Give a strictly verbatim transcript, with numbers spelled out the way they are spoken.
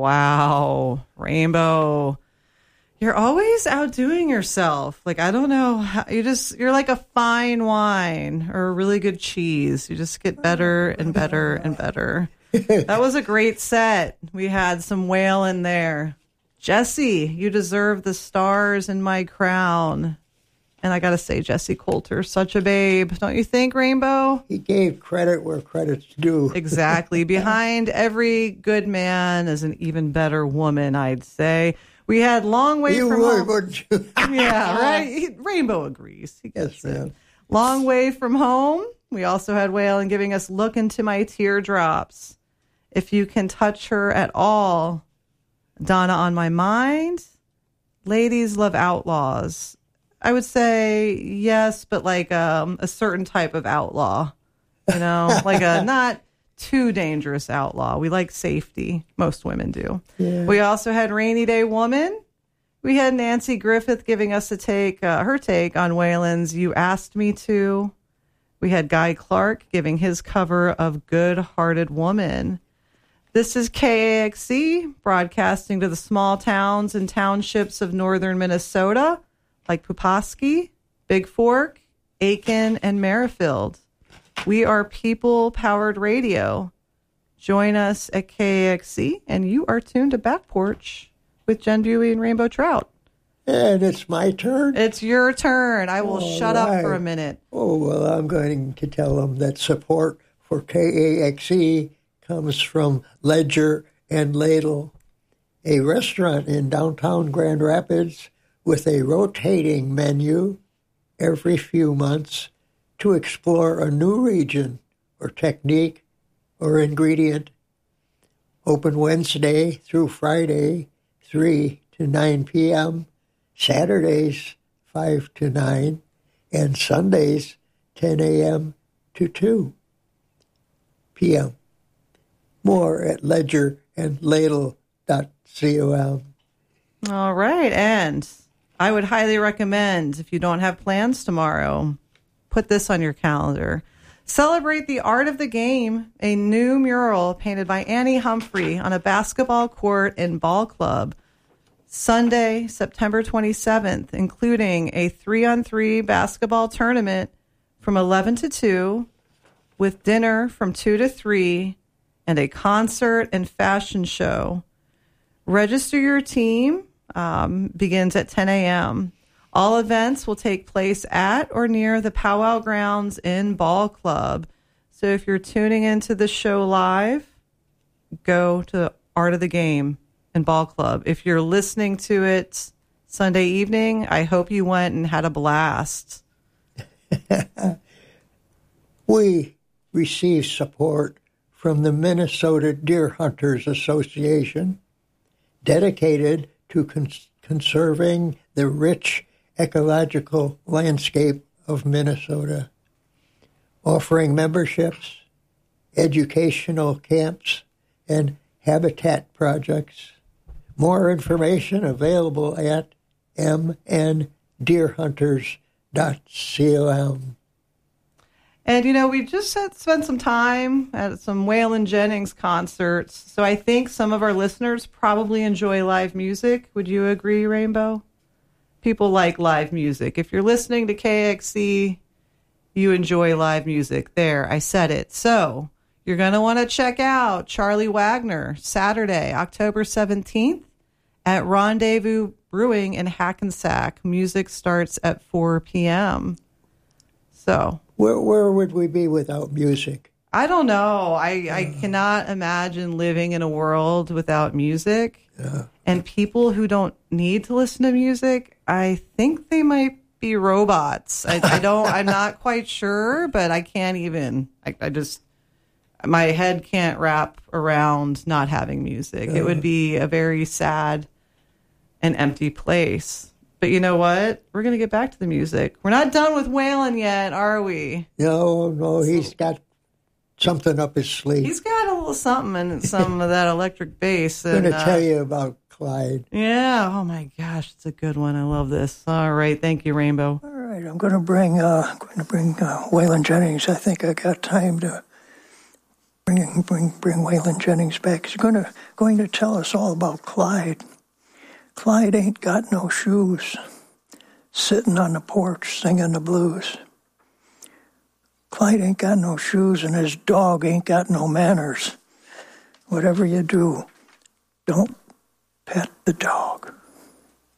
Wow. Rainbow. You're always outdoing yourself. Like, I don't know. How, you just, you're like a fine wine or a really good cheese. You just get better and better and better. That was a great set. We had some whale in there. Jesse, you deserve the stars in my crown. And I got to say, Jesse Coulter, such a babe. Don't you think, Rainbow? He gave credit where credit's due. Exactly. Behind every good man is an even better woman, I'd say. We had Long Way you from would, Home. Wouldn't you? Yeah, right? He, Rainbow agrees. He gets yes, it. ma'am. Long Way from Home. We also had Waylon giving us Look Into My Teardrops. If You Can Touch Her at All. Donna on My Mind. Ladies Love Outlaws. I would say yes, but like um, a certain type of outlaw. You know, like a not too dangerous outlaw. We like safety. Most women do. Yeah. We also had Rainy Day Woman. We had Nancy Griffith giving us a take, uh, her take on Waylon's You Asked Me To. We had Guy Clark giving his cover of Good Hearted Woman. This is K A X C, broadcasting to the small towns and townships of northern Minnesota, like Pulaski, Big Fork, Aiken, and Merrifield. We are people-powered radio. Join us at K A X C, and you are tuned to Back Porch with Jen Bewley and Rainbow Trout. And it's my turn? It's your turn. I will All shut right. up for a minute. Oh, well, I'm going to tell them that support for K A X C comes from Ledger and Ladle, a restaurant in downtown Grand Rapids with a rotating menu every few months to explore a new region or technique or ingredient. Open Wednesday through Friday, three to nine p.m., Saturdays, five to nine, and Sundays, ten a.m. to two p.m. More at ledger and ladle dot com. All right, and I would highly recommend, if you don't have plans tomorrow, put this on your calendar. Celebrate the art of the game, a new mural painted by Annie Humphrey on a basketball court in Ball Club. Sunday, September twenty-seventh, including a three-on-three basketball tournament from eleven to two, with dinner from two to three, and a concert and fashion show. Register your team. Um, begins at ten a.m. All events will take place at or near the Powwow Grounds in Ball Club. So if you're tuning into the show live, go to Art of the Game in Ball Club. If you're listening to it Sunday evening, I hope you went and had a blast. We receive support from the Minnesota Deer Hunters Association, dedicated to cons- conserving the rich ecological landscape of Minnesota, offering memberships, educational camps, and habitat projects. More information available at m n deer hunters dot com. And, you know, we just had spent some time at some Waylon Jennings concerts, so I think some of our listeners probably enjoy live music. Would you agree, Rainbow? People like live music. If you're listening to K X C, you enjoy live music. There, I said it. So you're going to want to check out Charlie Wagner, Saturday, October seventeenth at Rendezvous Brewing in Hackensack. Music starts at four p.m. So... Where where would we be without music? I don't know. I, uh, I cannot imagine living in a world without music. Yeah. And people who don't need to listen to music, I think they might be robots. I, I don't, I'm not quite sure, but I can't even, I, I just, my head can't wrap around not having music. Uh, it would be a very sad and empty place. But you know what? We're going to get back to the music. We're not done with Waylon yet, are we? No, no, he's got something up his sleeve. He's got a little something and some of that electric bass. I'm going to uh, tell you about Clyde. Yeah. Oh, my gosh. It's a good one. I love this. All right. Thank you, Rainbow. All right. I'm going to bring uh, I'm going to bring uh, Waylon Jennings. I think I got time to Bring, bring, bring Waylon Jennings back. He's going to, going to tell us all about Clyde. Clyde ain't got no shoes, sitting on the porch singing the blues. Clyde ain't got no shoes, and his dog ain't got no manners. Whatever you do, don't pet the dog.